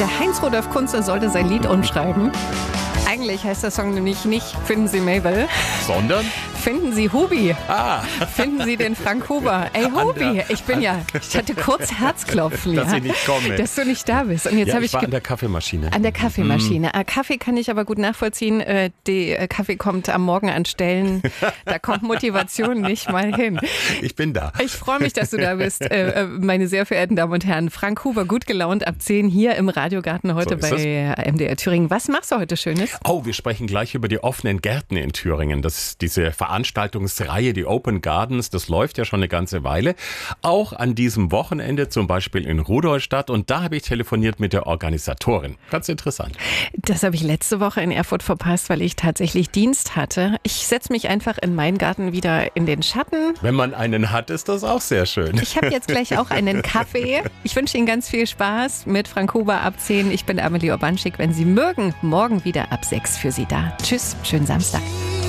Der Heinz-Rudolf Kunze sollte sein Lied umschreiben. Eigentlich heißt der Song nämlich nicht Finden Sie Mabel, Sondern? Finden Sie Hubi. Ah. Finden Sie den Frank Huber. Ey, Hubi, ich hatte kurz Herzklopfen. Dass ja, ich nicht komme. dass du nicht da bist. Und jetzt habe Ich war an der Kaffeemaschine. An der Kaffeemaschine. Kaffee kann ich aber gut nachvollziehen. Der Kaffee kommt am Morgen an Stellen, da kommt Motivation nicht mal hin. Ich bin da. Ich freue mich, dass du da bist, meine sehr verehrten Damen und Herren. Frank Huber, gut gelaunt ab 10 hier im Radiogarten heute So bei MDR Thüringen. Was machst du heute Schönes? Oh, wir sprechen gleich über die offenen Gärten in Thüringen. Das ist diese Veranstaltungsreihe, die Open Gardens, das läuft ja schon eine ganze Weile. Auch an diesem Wochenende, zum Beispiel in Rudolstadt. Und da habe ich telefoniert mit der Organisatorin. Ganz interessant. Das habe ich letzte Woche in Erfurt verpasst, weil ich tatsächlich Dienst hatte. Ich setze mich einfach in meinen Garten wieder in den Schatten. Wenn man einen hat, ist das auch sehr schön. Ich habe jetzt gleich auch einen Kaffee. Ich wünsche Ihnen ganz viel Spaß mit Frank Huber ab 10. Ich bin Amelie Urbanschik. Wenn Sie mögen, morgen wieder ab 6 für Sie da. Tschüss, schönen Samstag.